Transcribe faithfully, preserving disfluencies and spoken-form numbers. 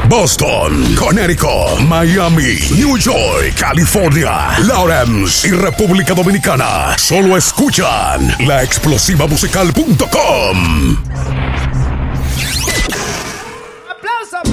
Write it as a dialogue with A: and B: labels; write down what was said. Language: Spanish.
A: Boston, Connecticut, Miami, New York, California, Lawrence y República Dominicana. Solo escuchan la explosiva musical punto com.